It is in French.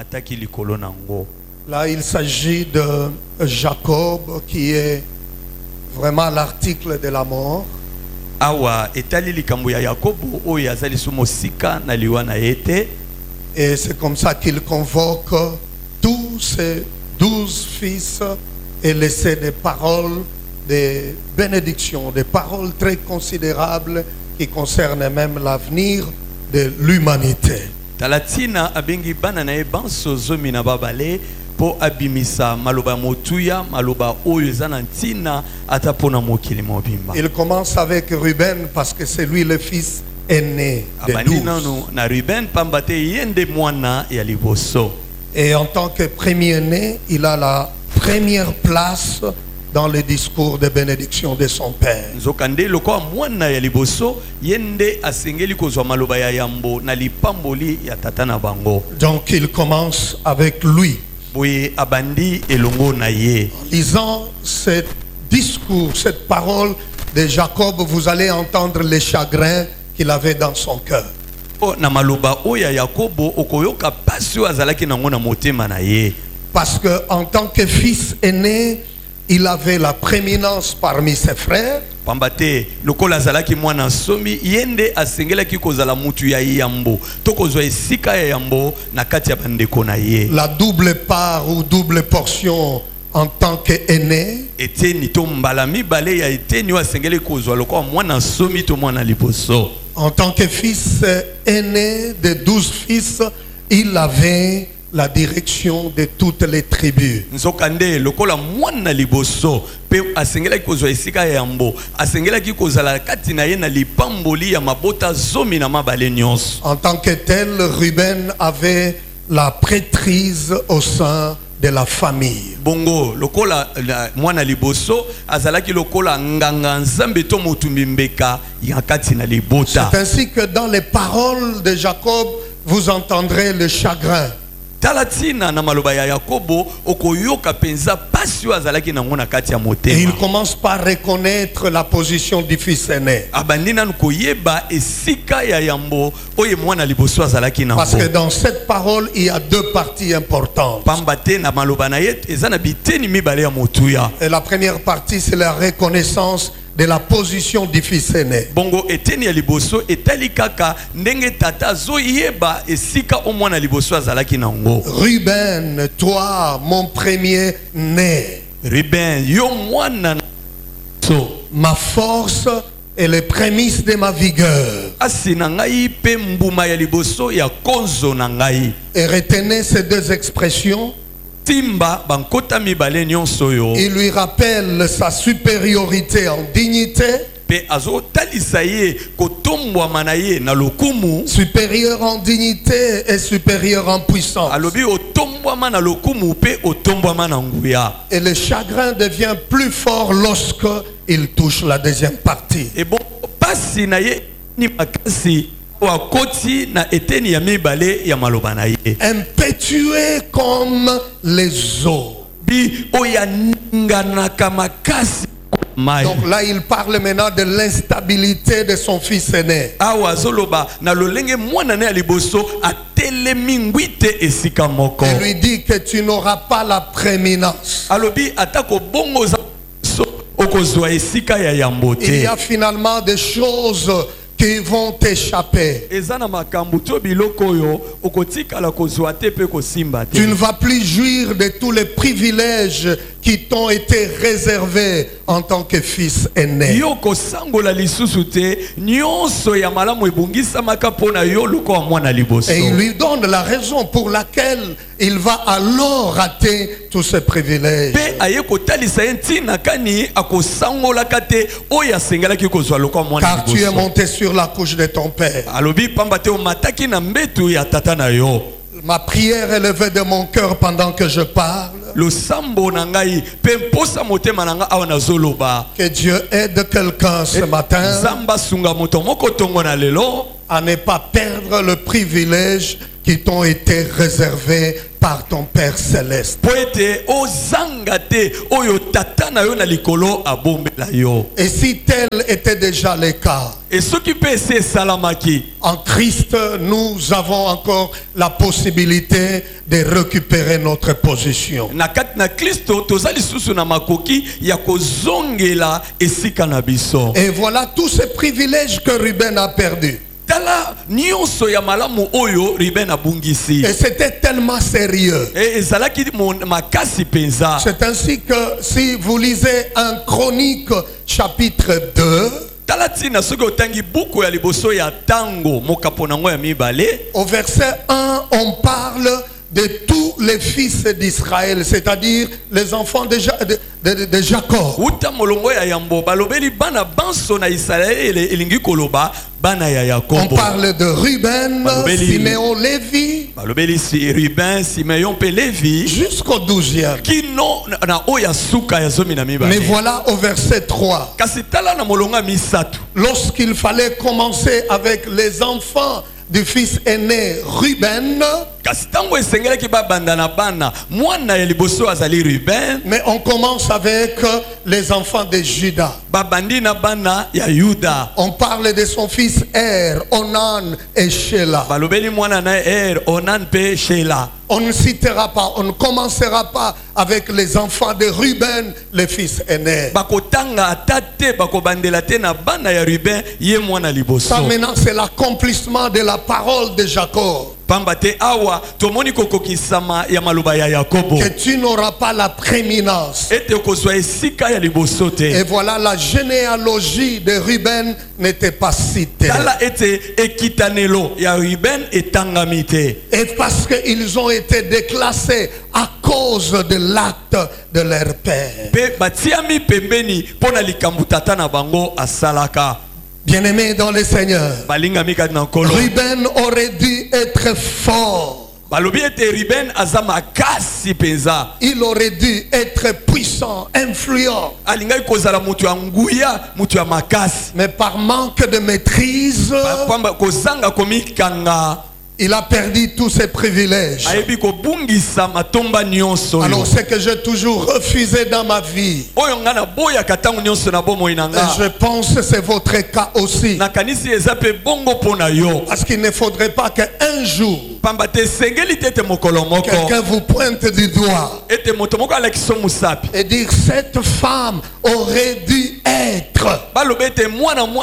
amataki likolo nango. Là, il s'agit de Jacob qui est vraiment l'article de la mort. Awa etali likambo ya Yakobo oyo azali sumosika na liwa na yete. Et c'est comme ça qu'il convoque tous ses 12 fils et laisse des paroles, des bénédictions, des paroles très considérables qui concernent même l'avenir de l'humanité. Talatina abengi bana na ebanso zomi na babale po abimisa maloba motuya maloba oyo zanantina atapona mokili mobimba. Il commence avec Ruben parce que c'est lui le fils aîné des 12. Na Ruben pambate yende mwana ya liboso. Et en tant que premier-né, il a la première place dans le discours de bénédiction de son père. Nzokande loko mwana ya liboso yende asengeli kozwa maloba ya yambo na lipamboli ya tata na bango. Donc il commence avec lui. Boye abandi elongo na ye. En lisant ce discours, cette parole de Jacob, vous allez entendre les chagrins qu'il avait dans son cœur. Na maloba oya Yakobo okoyoka pasio azalaki nango na motema na ye. Parce que en tant que fils aîné, il avait la prééminence parmi ses frères. Pambate lokola azalaki mwana somi yende asengelaki kozala mutu ya yambo tokozwa esika ya yambo na kati ya bandeko na ye. La double part ou double portion en tant qu'aîné. Eteni to mbala mibale ya eteni wa sengeli kozwa lokola mwana somi to mwana liboso. En tant que fils aîné de 12 fils, il avait la direction de toutes les tribus. Nzokande lokola mwana liboso pe asengela kozwa esika ya yambo asengela ki kozala kati na ye na lipamboli ya mabota zomi na mabale nyonso. En tant que tel, Ruben avait la prêtrise au sein de la famille. Bongo lokola mwana liboso azalaki lokola nganga nzambe to motumbi mbeka ya kati na libota. C'est ainsi que dans les paroles de Jacob, vous entendrez le chagrin. Talatina na maloba ya Yakobo okoyoka penza pasio azalaki nango na kati ya motema. Et il commence par reconnaître la position du fils aîné. Abandina nkoyeba esika ya yambo oye mwana liboso azalaki nango. Parce que dans cette parole, il y a deux parties importantes. Pambate na maloba na ye ezana biteni mibale ya motuya. Et la première partie, c'est la reconnaissance de la position du fils aîné. Bongo eteni ya liboso etali kaka ndenge tata zo yeba esika o mwana liboso azalaki nango. Ruben, toi, mon premier né. Ruben, yo mwana so ma force et les prémices de ma vigueur. Asi na ngai pe mbuma ya liboso ya konzo na ngai. Et retenez ces deux expressions. Timba bankota mibale nyonso yo. Il lui rappelle sa supériorité en dignité. Pe azo talisa ye kotombwa manaye na lokumu. Supérieur en dignité et supérieur en puissance. Alobi otombwa mana lokumu pe otombwa mana nguya. Et le chagrin devient plus fort lorsque il touche la deuxième partie. Et bon pasi na ye ni makasi. Impétueux comme les eaux. Donc là, il parle maintenant de l'instabilité de son fils aîné. Il lui dit que tu n'auras pas la prééminence. Il y a finalement des choses qui vont t'échapper. Tu ne vas plus jouir de tous les privilèges qui t'ont été réservés en tant que fils aîné. Et il lui donne la raison pour laquelle il va alors rater tous ces privilèges. Car tu es monté sur la couche de ton père. Ma prière est levée de mon cœur pendant que je parle. Que Dieu aide quelqu'un ce matin à ne pas perdre le privilège qui t'ont été réservés par ton Père céleste. po ete ozanga te oyo tata na yo na likolo abombela yo. Et si tel était déjà le cas, Et soki mpe ese esalamaki, en Christ, nous avons encore la possibilité de récupérer notre position. na kati na Kristo toza lisusu na makoki ya kozongela esika na biso. Et voilà tous ces privilèges que Ruben a perdus. Tala nyonso ya malamu oyo Ruben abungisi. Et c'était tellement sérieux. E ezalaki makasi penza. C'est ainsi que si vous lisez un Chronique chapitre 2, Tala tina soki otangi buku ya liboso ya tango mokapo nango ya mibale, au verset 1, on parle de tous les fils d'Israël, c'est-à-dire les enfants de Jacob. uta molongo ya yambo balobeli bana banso na Israele elingi koloba bana ya On Yakobo. parle de Ruben, Balobeli. Siméon, Lévi, Balobeli si Ruben, Simeon pe Levi jusqu'au 12e. kino na oya suka ya zomi na Mais mibale. voilà au verset 3, Kasi tala na molongo ya misatu. lorsqu'il fallait commencer avec les enfants du fils aîné Ruben, Kasi tango esengelaki babanda na bana mwana ya liboso azali Ruben, mais on commence avec les enfants de Juda. babandi na bana ya Yuda. On parle de son fils Er, Onan et Shelah. Balobeli mwana na Onan pe Shela. On ne citera pas, on ne commencera pas avec les enfants de Ruben, le fils aîné. Bakotanga atate bakobandela te na bana ya Ruben ye mwana liboso. Ça maintenant c'est l'accomplissement de la parole de Jacob. Pamba te awa tomoni kokokisama ya maloba ya Yakobo. Que tu n'auras pas la prééminence. Ete kozwa esika ya liboso te. Et voilà, la généalogie de Ruben n'était pas citée. Tala ete ekitanelo ya Ruben etangami te. Et parce qu'ils ont été déclassés à cause de l'acte de leur père. Pe batiami pembeni pona likambu tata na bango asalaka. Bien-aimés dans le Seigneur, Balingami kati na nkolo. Ruben aurait dû être fort. Balobi ete Ruben aza makasi penza. Il aurait dû être puissant, influent. Alingai kozala mutu ya nguya, mutu ya makasi. Mais par manque de maîtrise, Pamba kozanga komikanga. il a perdu tous ses privilèges. Ayebi kobungisa matomba nyonso yo. Alors c'est que j'ai toujours refusé dans ma vie. Oyo nga na boya katango nyonso na bomoi na Et nga. je pense que c'est votre cas aussi. Nakanisi eza pe bongo pona yo. Parce qu'il ne faudrait pas qu'un jour, Pamba te sengeli te ete mokolo moko. quelqu'un vous pointe du doigt Ete moto moko alakisa musapi. et dire cette femme aurait dû être. Balobi ete mwana